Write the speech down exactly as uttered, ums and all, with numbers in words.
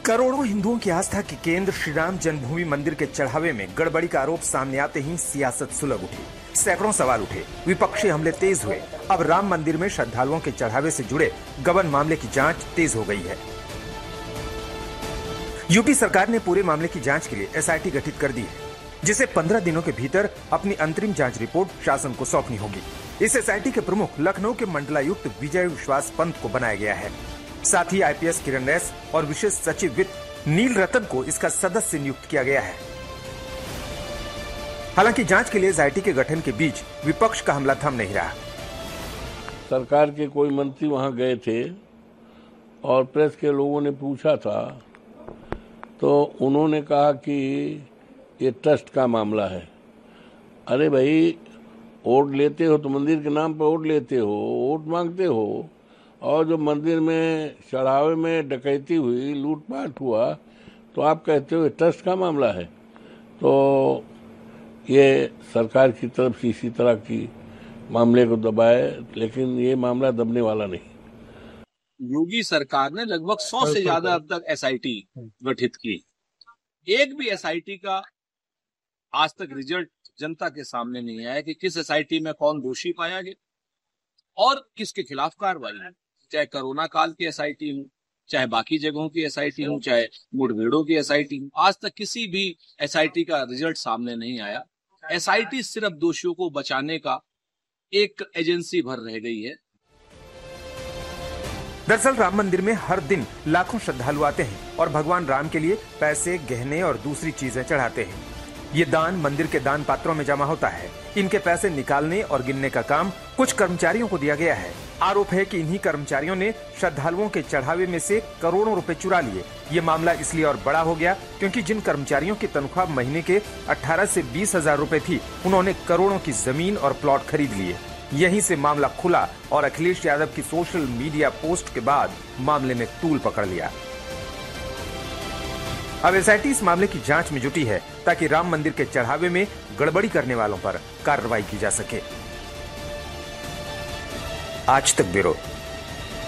करोड़ों हिंदुओं की आस्था के केंद्र श्री राम जन्मभूमि मंदिर के चढ़ावे में गड़बड़ी का आरोप सामने आते ही सियासत सुलग उठी। सैकड़ों सवाल उठे, विपक्षी हमले तेज हुए। अब राम मंदिर में श्रद्धालुओं के चढ़ावे से जुड़े गबन मामले की जांच तेज हो गई है। यूपी सरकार ने पूरे मामले की जांच के लिए एसआईटी गठित कर दी है, जिसे पंद्रह दिनों के भीतर अपनी अंतरिम जांच रिपोर्ट शासन को सौंपनी होगी। इस एसआईटी के प्रमुख लखनऊ के मंडलायुक्त विजय विश्वास पंत को बनाया गया है। साथ ही आईपीएस किरण एस और विशेष सचिव वित्त नील रतन को इसका सदस्य नियुक्त किया गया है। हालांकि जांच के लिए एसआईटी के गठन के बीच विपक्ष का हमला थम नहीं रहा। सरकार के कोई मंत्री वहां गए थे और प्रेस के लोगों ने पूछा था, तो उन्होंने कहा कि ये ट्रस्ट का मामला है। अरे भाई, वोट लेते हो तो मंदिर के नाम पर वोट लेते हो, वोट मांगते हो, और जो मंदिर में चढ़ावे में डकैती हुई, लूटपाट हुआ, तो आप कहते हो ट्रस्ट का मामला है। तो ये सरकार की तरफ से इसी तरह की मामले को दबाए, लेकिन ये मामला दबने वाला नहीं। योगी सरकार ने लगभग सौ से ज्यादा अब तक एसआईटी गठित की। एक भी एसआईटी का आज तक रिजल्ट जनता के सामने नहीं आया कि किस एसआईटी में कौन दोषी पाया गया और किसके खिलाफ कार्रवाई है। चाहे कोरोना काल की एसआईटी हो, चाहे बाकी जगहों की एसआईटी हो, चाहे मुठभेड़ों की एसआईटी हो, आज तक किसी भी एसआईटी का रिजल्ट सामने नहीं आया। एसआईटी सिर्फ दोषियों को बचाने का एक एजेंसी भर रह गई है। दरअसल राम मंदिर में हर दिन लाखों श्रद्धालु आते हैं और भगवान राम के लिए पैसे, गहने और दूसरी चीजें चढ़ाते हैं। ये दान मंदिर के दान पात्रों में जमा होता है। इनके पैसे निकालने और गिनने का काम कुछ कर्मचारियों को दिया गया है। आरोप है कि इन्हीं कर्मचारियों ने श्रद्धालुओं के चढ़ावे में से करोड़ों रुपए चुरा लिए। ये मामला इसलिए और बड़ा हो गया क्योंकि जिन कर्मचारियों की तनख्वाह महीने के अठारह से बीस हजार रूपए थी, उन्होंने करोड़ों की जमीन और प्लॉट खरीद लिए। यहीं से मामला खुला और अखिलेश यादव की सोशल मीडिया पोस्ट के बाद मामले ने तूल पकड़ लिया। अब एसआईटी इस मामले की जांच में जुटी है ताकि राम मंदिर के चढ़ावे में गड़बड़ी करने वालों पर कार्रवाई की जा सके। आज तक ब्यूरो।